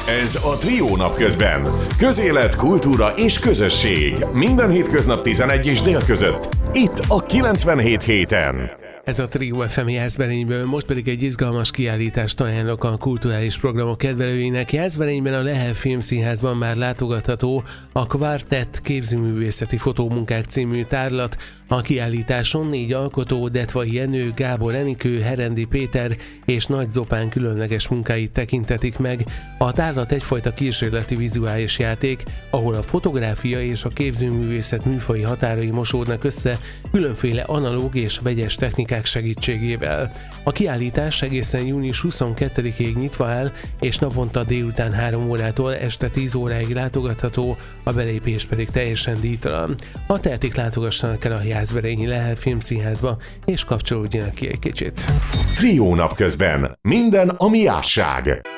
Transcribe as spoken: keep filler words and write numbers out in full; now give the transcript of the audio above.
Ez a Trió napközben. Közélet, kultúra és közösség. Minden hétköznap tizenegy és dél között. Itt a kilencvenhét héten. Ez a Trió ef em Jászberényből, most pedig egy izgalmas kiállítást ajánlok a kulturális programok kedvelőinek. Jászberényben a Lehel Filmszínházban már látogatható a Quartett képzőművészeti fotómunkák című tárlat. A kiállításon négy alkotó, Detvai Jenő, Gábor Enikő, Herendi Péter és Nagy Zopán különleges munkáit tekintetik meg. A tárlat egyfajta kísérleti vizuális játék, ahol a fotográfia és a képzőművészet műfaji határai mosódnak össze különféle analóg és vegyes technikák segítségével. A kiállítás egészen június huszonkettedikéig nyitva áll, és naponta délután három órától este tíz óráig látogatható, a belépés pedig teljesen díjtalan. Ha tehetik, látogassanak el a Jászberényi Lehel Filmszínházba, és kapcsolódjanak ki egy kicsit. Trió napközben. Minden, ami jásság.